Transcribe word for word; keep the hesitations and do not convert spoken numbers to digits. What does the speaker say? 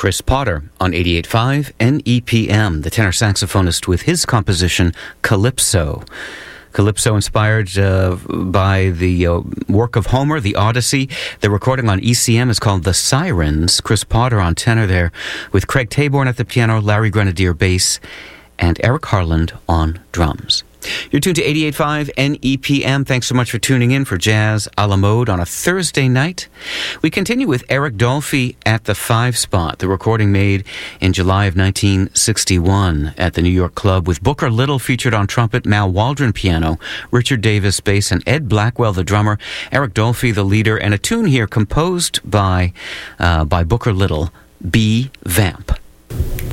Chris Potter on eighty-eight point five N E P M, the tenor saxophonist with his composition Calypso. Calypso inspired uh, by the uh, work of Homer, the Odyssey. The recording on E C M is called The Sirens. Chris Potter on tenor there with Craig Taborn at the piano, Larry Grenadier bass, and Eric Harland on drums. You're tuned to eighty-eight point five N E P M. Thanks so much for tuning in for Jazz a la Mode on a Thursday night. We continue with Eric Dolphy at the Five Spot, the recording made in July of nineteen sixty-one at the New York Club, with Booker Little featured on trumpet, Mal Waldron piano, Richard Davis bass, and Ed Blackwell the drummer, Eric Dolphy the leader, and a tune here composed by uh, by Booker Little, B Vamp.